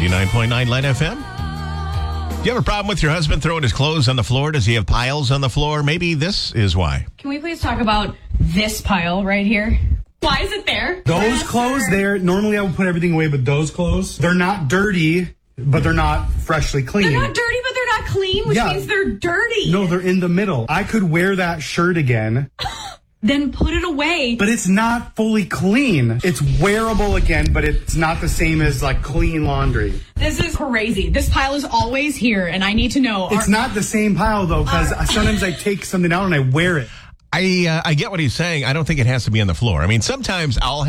99.9 Light FM. Do you have a problem with your husband throwing his clothes on the floor? Does he have piles on the floor? Maybe this is why. Can we please talk about this pile right here? Why is it there? Those clothes there, normally I would put everything away, but those clothes, they're not dirty, but they're not freshly clean. They're not dirty, but they're not clean, which means they're dirty. No, they're in the middle. I could wear that shirt again. Then put it away. But it's not fully clean. It's wearable again, but it's not the same as like clean laundry. This is crazy. This pile is always here, and I need to know. It's not the same pile, though, because sometimes I take something out and I wear it. I get what he's saying. I don't think it has to be on the floor. I mean, sometimes I'll